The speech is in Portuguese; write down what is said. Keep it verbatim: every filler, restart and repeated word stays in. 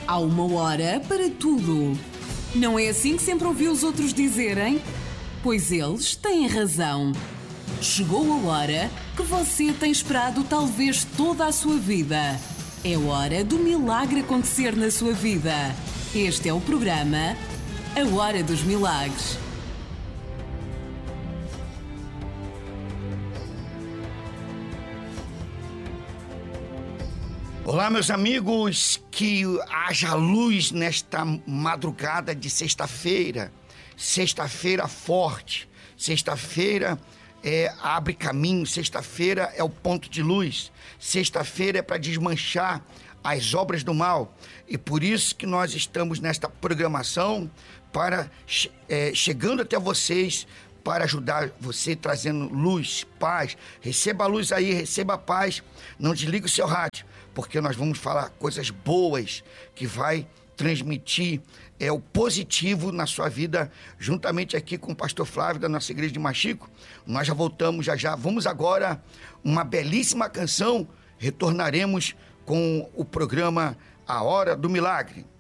Há uma hora para tudo. Não é assim que sempre ouvi os outros dizerem? Pois eles têm razão. Chegou a hora que você tem esperado talvez toda a sua vida. É hora do milagre acontecer na sua vida. Este é o programa A Hora dos Milagres. Olá, meus amigos, que haja luz nesta madrugada de sexta-feira. Sexta-feira forte, sexta-feira é, abre caminho, sexta-feira é o ponto de luz, sexta-feira é para desmanchar as obras do mal. E por isso que nós estamos nesta programação, para é, chegando até vocês, para ajudar você, trazendo luz, paz. Receba a luz aí, receba a paz. Não desligue o seu rádio, porque nós vamos falar coisas boas que vai transmitir é, o positivo na sua vida, juntamente aqui com o pastor Flávio da nossa igreja de Machico. Nós já voltamos já já. Vamos agora uma belíssima canção. Retornaremos com o programa A Hora do Milagre.